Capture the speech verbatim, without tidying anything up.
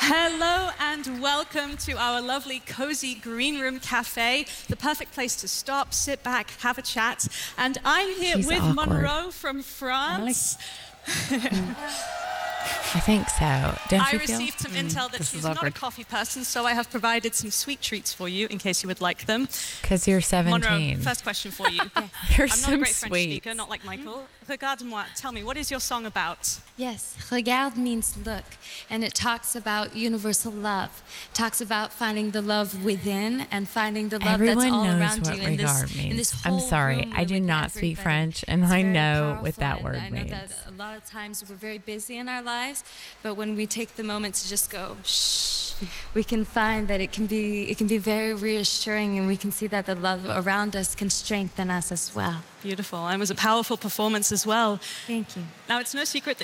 Hello and welcome to our lovely cozy green room cafe, the perfect place to stop, sit back, have a chat. And I'm here She's with awkward. Monroe from France. I think so. Don't I you feel? received some intel that This she's is not a awkward. coffee person, so I have provided some sweet treats for you in case you would like them. Because you're seventeen. Monroe, first question for you. You're I'm not some a great French sweet. speaker, not like Michael. Regarde-moi, tell me, what is your song about? Yes, regarde means look, and it talks about universal love. It talks about finding the love within and finding the love Everyone that's all knows around what you. In this, regard in means. this I'm whole sorry, room I do with not speak everybody. French, and It's I very know what powerful, that and word I know means. that a lot of times we're very busy in our lives, but when we take the moment to just go shh, we can find that it can be it can be very reassuring, and we can see that the love around us can strengthen us as well. Beautiful. And it was a powerful performance as well. Thank you. Now, it's no secret that